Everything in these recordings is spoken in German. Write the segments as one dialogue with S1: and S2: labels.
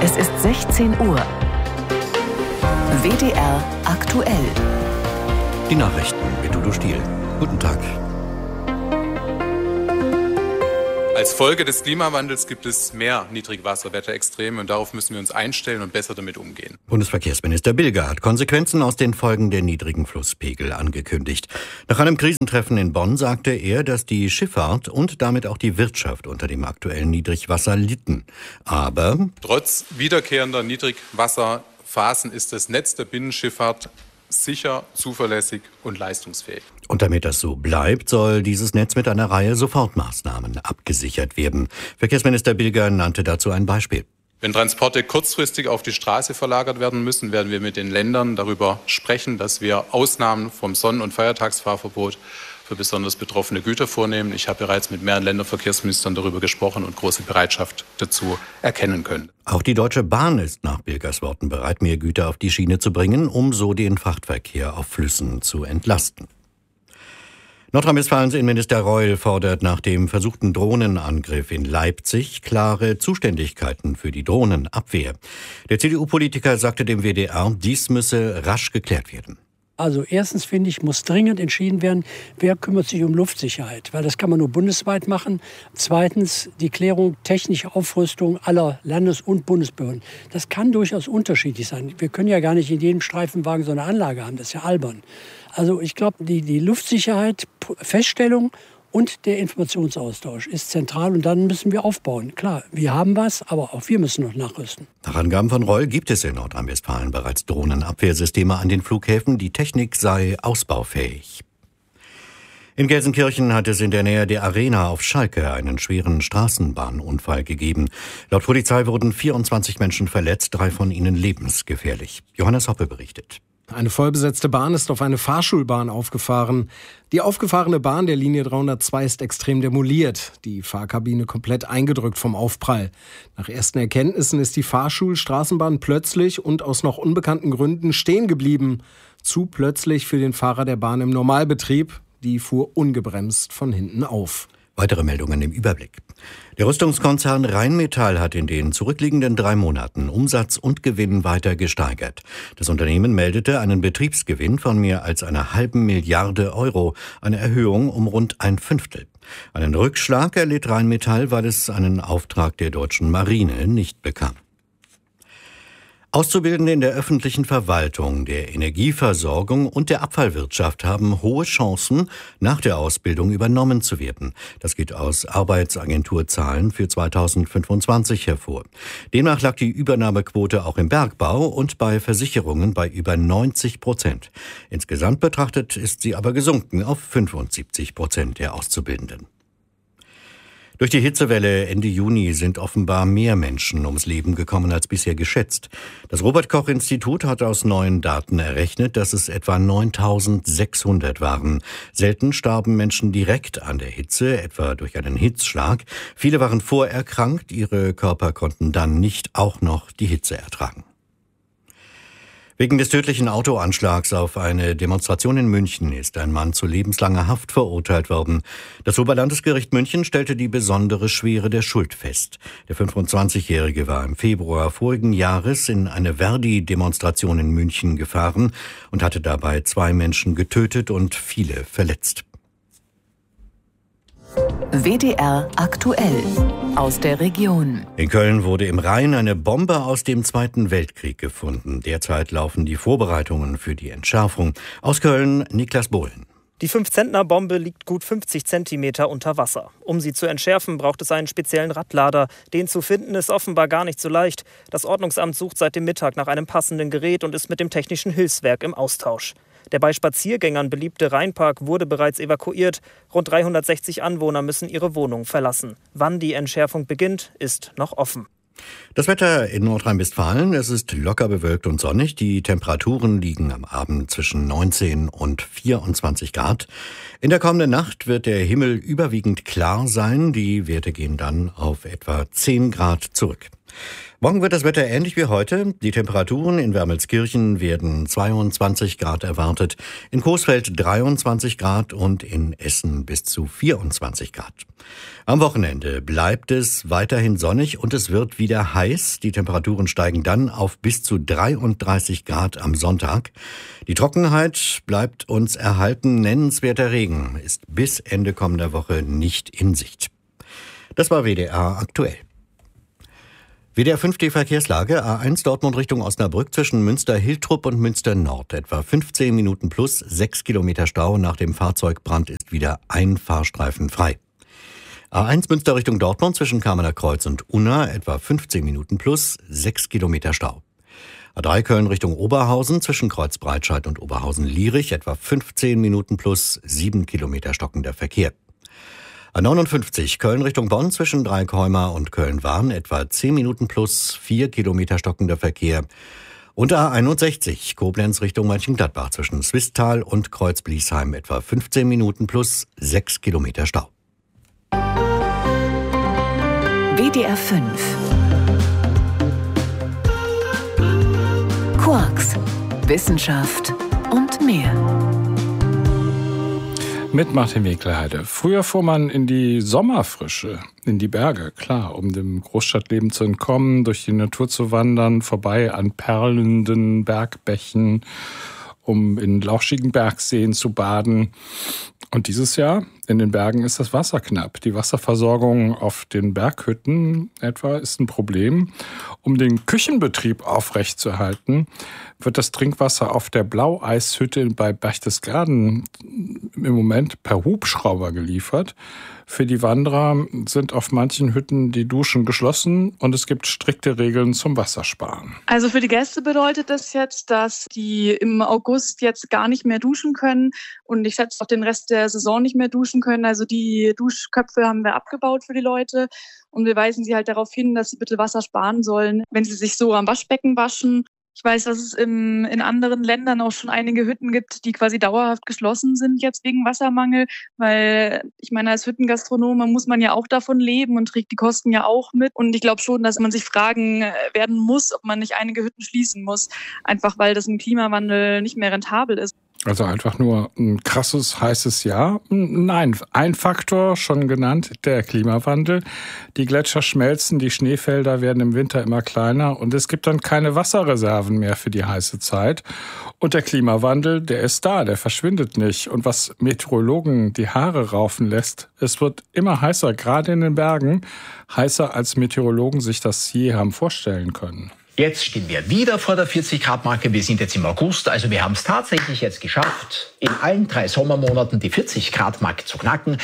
S1: Es ist 16 Uhr. WDR aktuell.
S2: Die Nachrichten mit Udo Stiel. Guten Tag.
S3: Als Folge des Klimawandels gibt es mehr Niedrigwasserwetterextreme und darauf müssen wir uns einstellen und besser damit umgehen.
S2: Bundesverkehrsminister Bilger hat Konsequenzen aus den Folgen der niedrigen Flusspegel angekündigt. Nach einem Krisentreffen in Bonn sagte er, dass die Schifffahrt und damit auch die Wirtschaft unter dem aktuellen Niedrigwasser litten. Aber
S3: trotz wiederkehrender Niedrigwasserphasen ist das Netz der Binnenschifffahrt sicher, zuverlässig und leistungsfähig.
S2: Und damit das so bleibt, soll dieses Netz mit einer Reihe Sofortmaßnahmen abgesichert werden. Verkehrsminister Bilger nannte dazu ein Beispiel.
S3: Wenn Transporte kurzfristig auf die Straße verlagert werden müssen, werden wir mit den Ländern darüber sprechen, dass wir Ausnahmen vom Sonn- und Feiertagsfahrverbot für besonders betroffene Güter vornehmen. Ich habe bereits mit mehreren Länderverkehrsministern darüber gesprochen und große Bereitschaft dazu erkennen können.
S2: Auch die Deutsche Bahn ist nach Bilgers Worten bereit, mehr Güter auf die Schiene zu bringen, um so den Frachtverkehr auf Flüssen zu entlasten. Nordrhein-Westfalens Innenminister Reul fordert nach dem versuchten Drohnenangriff in Leipzig klare Zuständigkeiten für die Drohnenabwehr. Der CDU-Politiker sagte dem WDR, dies müsse rasch geklärt werden.
S4: Also erstens finde ich, muss dringend entschieden werden, wer kümmert sich um Luftsicherheit, weil das kann man nur bundesweit machen. Zweitens die Klärung technischer Aufrüstung aller Landes- und Bundesbehörden. Das kann durchaus unterschiedlich sein. Wir können ja gar nicht in jedem Streifenwagen so eine Anlage haben, das ist ja albern. Also ich glaube, die Luftsicherheit, Feststellung und der Informationsaustausch ist zentral und dann müssen wir aufbauen. Klar, wir haben was, aber auch wir müssen noch nachrüsten.
S2: Nach Angaben von Reul gibt es in Nordrhein-Westfalen bereits Drohnenabwehrsysteme an den Flughäfen. Die Technik sei ausbaufähig. In Gelsenkirchen hat es in der Nähe der Arena auf Schalke einen schweren Straßenbahnunfall gegeben. Laut Polizei wurden 24 Menschen verletzt, 3 von ihnen lebensgefährlich. Johannes Hoppe berichtet.
S5: Eine vollbesetzte Bahn ist auf eine Fahrschulbahn aufgefahren. Die aufgefahrene Bahn der Linie 302 ist extrem demoliert. Die Fahrkabine komplett eingedrückt vom Aufprall. Nach ersten Erkenntnissen ist die Fahrschulstraßenbahn plötzlich und aus noch unbekannten Gründen stehen geblieben. Zu plötzlich für den Fahrer der Bahn im Normalbetrieb. Die fuhr ungebremst von hinten auf.
S2: Weitere Meldungen im Überblick. Der Rüstungskonzern Rheinmetall hat in den zurückliegenden 3 Monaten Umsatz und Gewinn weiter gesteigert. Das Unternehmen meldete einen Betriebsgewinn von mehr als einer halben Milliarde Euro, eine Erhöhung um rund 1/5. Einen Rückschlag erlitt Rheinmetall, weil es einen Auftrag der deutschen Marine nicht bekam. Auszubildende in der öffentlichen Verwaltung, der Energieversorgung und der Abfallwirtschaft haben hohe Chancen, nach der Ausbildung übernommen zu werden. Das geht aus Arbeitsagenturzahlen für 2025 hervor. Demnach lag die Übernahmequote auch im Bergbau und bei Versicherungen bei über 90%. Insgesamt betrachtet ist sie aber gesunken auf 75% der Auszubildenden. Durch die Hitzewelle Ende Juni sind offenbar mehr Menschen ums Leben gekommen als bisher geschätzt. Das Robert-Koch-Institut hat aus neuen Daten errechnet, dass es etwa 9.600 waren. Selten starben Menschen direkt an der Hitze, etwa durch einen Hitzschlag. Viele waren vorerkrankt, ihre Körper konnten dann nicht auch noch die Hitze ertragen. Wegen des tödlichen Autoanschlags auf eine Demonstration in München ist ein Mann zu lebenslanger Haft verurteilt worden. Das Oberlandesgericht München stellte die besondere Schwere der Schuld fest. Der 25-Jährige war im Februar vorigen Jahres in eine Verdi-Demonstration in München gefahren und hatte dabei 2 Menschen getötet und viele verletzt.
S1: WDR aktuell aus der Region.
S2: In Köln wurde im Rhein eine Bombe aus dem Zweiten Weltkrieg gefunden. Derzeit laufen die Vorbereitungen für die Entschärfung. Aus Köln, Niklas Bohlen.
S6: Die 5-Zentner-Bombe liegt gut 50 Zentimeter unter Wasser. Um sie zu entschärfen, braucht es einen speziellen Radlader. Den zu finden ist offenbar gar nicht so leicht. Das Ordnungsamt sucht seit dem Mittag nach einem passenden Gerät und ist mit dem Technischen Hilfswerk im Austausch. Der bei Spaziergängern beliebte Rheinpark wurde bereits evakuiert. Rund 360 Anwohner müssen ihre Wohnung verlassen. Wann die Entschärfung beginnt, ist noch offen.
S2: Das Wetter in Nordrhein-Westfalen, es ist locker bewölkt und sonnig. Die Temperaturen liegen am Abend zwischen 19 und 24 Grad. In der kommenden Nacht wird der Himmel überwiegend klar sein. Die Werte gehen dann auf etwa 10 Grad zurück. Morgen wird das Wetter ähnlich wie heute. Die Temperaturen in Wermelskirchen werden 22 Grad erwartet, in Coesfeld 23 Grad und in Essen bis zu 24 Grad. Am Wochenende bleibt es weiterhin sonnig und es wird wieder heiß. Die Temperaturen steigen dann auf bis zu 33 Grad am Sonntag. Die Trockenheit bleibt uns erhalten. Nennenswerter Regen ist bis Ende kommender Woche nicht in Sicht. Das war WDR aktuell. WDR 5 Verkehrslage, A1 Dortmund Richtung Osnabrück zwischen Münster-Hiltrup und Münster-Nord. Etwa 15 Minuten plus 6 Kilometer Stau. Nach dem Fahrzeugbrand ist wieder ein Fahrstreifen frei. A1 Münster Richtung Dortmund zwischen Kamener Kreuz und Unna. Etwa 15 Minuten plus 6 Kilometer Stau. A3 Köln Richtung Oberhausen zwischen Kreuzbreitscheid und Oberhausen-Lierich. Etwa 15 Minuten plus 7 Kilometer stockender Verkehr. A59 Köln Richtung Bonn zwischen Dreieckheuma und Köln-Wahn etwa 10 Minuten plus 4 Kilometer stockender Verkehr. Und A61 Koblenz Richtung Mönchengladbach zwischen Swisttal und Kreuz-Bliesheim etwa 15 Minuten plus 6 Kilometer Stau.
S1: WDR 5 Quarks, Wissenschaft und mehr.
S7: Mit Martin Winklerheide. Früher fuhr man in die Sommerfrische, in die Berge, klar, um dem Großstadtleben zu entkommen, durch die Natur zu wandern, vorbei an perlenden Bergbächen, um in lauschigen Bergseen zu baden. Und dieses Jahr in den Bergen ist das Wasser knapp. Die Wasserversorgung auf den Berghütten etwa ist ein Problem. Um den Küchenbetrieb aufrechtzuerhalten, wird das Trinkwasser auf der Blaueishütte bei Berchtesgaden im Moment per Hubschrauber geliefert. Für die Wanderer sind auf manchen Hütten die Duschen geschlossen und es gibt strikte Regeln zum Wassersparen.
S8: Also für die Gäste bedeutet das jetzt, dass die im August jetzt gar nicht mehr duschen können und ich schätze auch den Rest der Saison nicht mehr duschen können. Also die Duschköpfe haben wir abgebaut für die Leute und wir weisen sie halt darauf hin, dass sie bitte Wasser sparen sollen, wenn sie sich so am Waschbecken waschen. Ich weiß, dass es in anderen Ländern auch schon einige Hütten gibt, die quasi dauerhaft geschlossen sind jetzt wegen Wassermangel, weil ich meine, als Hüttengastronome muss man ja auch davon leben und trägt die Kosten ja auch mit. Und ich glaube schon, dass man sich fragen werden muss, ob man nicht einige Hütten schließen muss, einfach weil das im Klimawandel nicht mehr rentabel ist.
S7: Also einfach nur ein krasses, heißes Jahr? Nein, ein Faktor schon genannt, der Klimawandel. Die Gletscher schmelzen, die Schneefelder werden im Winter immer kleiner und es gibt dann keine Wasserreserven mehr für die heiße Zeit. Und der Klimawandel, der ist da, der verschwindet nicht. Und was Meteorologen die Haare raufen lässt, es wird immer heißer, gerade in den Bergen, heißer als Meteorologen sich das je haben vorstellen können.
S9: Jetzt stehen wir wieder vor der 40-Grad-Marke. Wir sind jetzt im August, also wir haben es tatsächlich jetzt geschafft, in allen 3 Sommermonaten die 40-Grad-Marke zu knacken.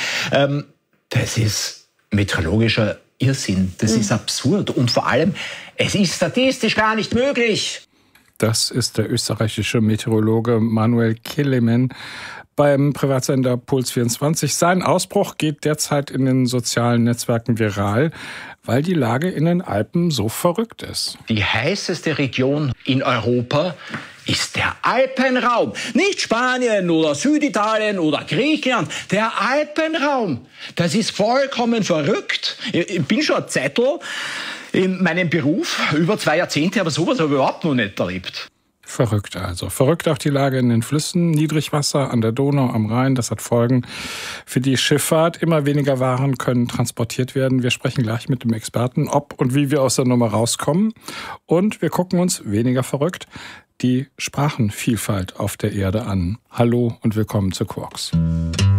S9: Das ist meteorologischer Irrsinn, das ist absurd und vor allem, es ist statistisch gar nicht möglich.
S7: Das ist der österreichische Meteorologe Manuel Kelemen beim Privatsender Puls 24. Sein Ausbruch geht derzeit in den sozialen Netzwerken viral, weil die Lage in den Alpen so verrückt ist.
S9: Die heißeste Region in Europa ist der Alpenraum. Nicht Spanien oder Süditalien oder Griechenland. Der Alpenraum. Das ist vollkommen verrückt. Ich bin schon ein Zeitl in meinem Beruf, über 2 Jahrzehnte, aber sowas habe ich überhaupt noch nicht erlebt.
S7: Verrückt also. Verrückt auch die Lage in den Flüssen. Niedrigwasser an der Donau, am Rhein, das hat Folgen für die Schifffahrt. Immer weniger Waren können transportiert werden. Wir sprechen gleich mit dem Experten, ob und wie wir aus der Nummer rauskommen. Und wir gucken uns, weniger verrückt, die Sprachenvielfalt auf der Erde an. Hallo und willkommen zu Quarks.